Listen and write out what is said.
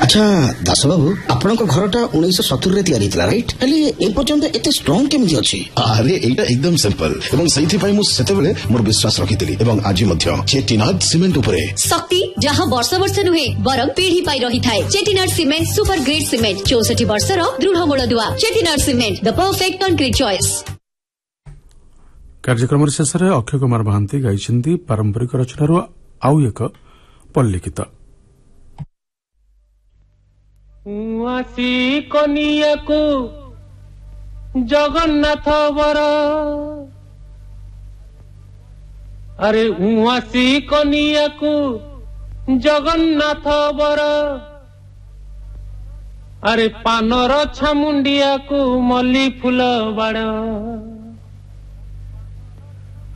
अच्छा दास बाबू आपण घरटा 1970 रे तैयारी थिला राइट हेले ए पर्यंत एते स्ट्रांग केमिति अछि? अरे एटा एकदम सिंपल एवं सही पई मु सेतेबेले मोर विश्वास रखितली एवं आज मध्य चेटीनाथ सीमेंट उपरे शक्ति जहां वर्ष वर्ष नुहे बरम पीढ़ी पाई रही थाए। चेटीनाथ सीमेंट सुपर ग्रेड सीमेंट 64 वर्षर दृढ़ मूलदुआ। चेटीनाथ cement the perfect concrete choice. कार्यक्रम शेष में अक्षय कुमार महांती गाई पारंपरिक रचनार आउ एक पल्ली गीत। कनियाको जगन्नाथ बर अरे उसी कनियाको जगन्नाथ बर अरे पानर छामुंडिया को मल्ली फूल बाड़